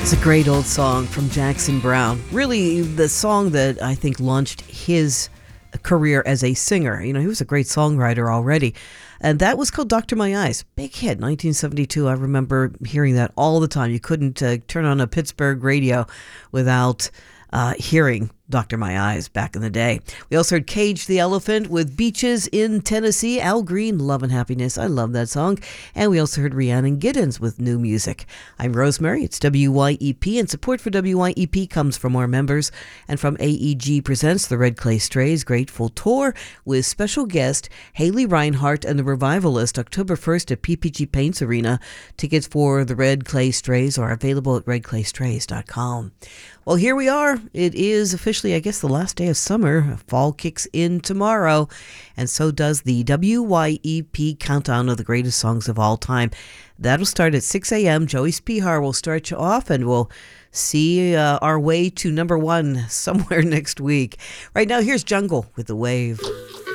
It's a great old song from Jackson Browne. Really, the song that I think launched his career as a singer. You know, he was a great songwriter already. And that was called Dr. My Eyes. Big hit, 1972. I remember hearing that all the time. You couldn't turn on a Pittsburgh radio without hearing Dr. My Eyes back in the day. We also heard Cage the Elephant with Beaches in Tennessee. Al Green, Love and Happiness. I love that song. And we also heard Rhiannon Giddens with New Music. I'm Rosemary. It's WYEP, and support for WYEP comes from our members and from AEG Presents the Red Clay Strays Grateful Tour with special guest Haley Reinhart and the Revivalist, October 1st at PPG Paints Arena. Tickets for the Red Clay Strays are available at redclaystrays.com. Well, here we are. It is officially, I guess, the last day of summer. Fall kicks in tomorrow, and so does the WYEP Countdown of the Greatest Songs of All Time. That'll start at 6 a.m. Joey Spihar will start you off, and we'll see our way to number one somewhere next week. Right now, here's Jungle with The Wave.